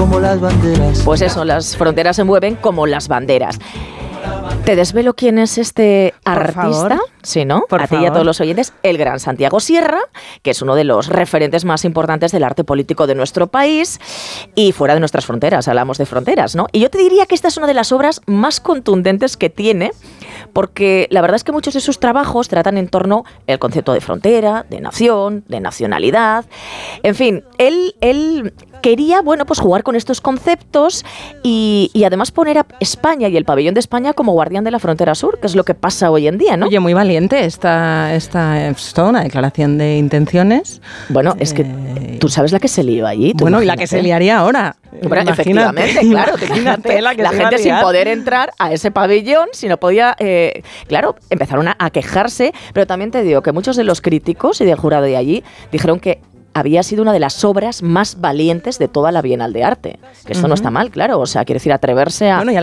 como las banderas. Pues eso, las fronteras se mueven como las banderas. ¿Te desvelo quién es este artista? Sí, ¿no? A ti y a todos los oyentes, el gran Santiago Sierra, que es uno de los referentes más importantes del arte político de nuestro país y fuera de nuestras fronteras, hablamos de fronteras, ¿no? Y yo te diría que esta es una de las obras más contundentes que tiene, porque la verdad es que muchos de sus trabajos tratan en torno al concepto de frontera, de nación, de nacionalidad. En fin, él quería, bueno, pues jugar con estos conceptos y además poner a España y el pabellón de España como guardián de la frontera sur, que es lo que pasa hoy en día, ¿no? Oye, muy valiente esta es toda una declaración de intenciones. Bueno, es que tú sabes la que se lió allí. Bueno, imagínate. Y la que se liaría ahora. Bueno, efectivamente, claro. Imagínate la gente sin poder entrar a ese pabellón, si no podía... claro, empezaron a quejarse, pero también te digo que muchos de los críticos y del jurado de allí dijeron que había sido una de las obras más valientes de toda la Bienal de Arte. Que esto no está mal, claro. O sea, quiere decir atreverse a... Bueno,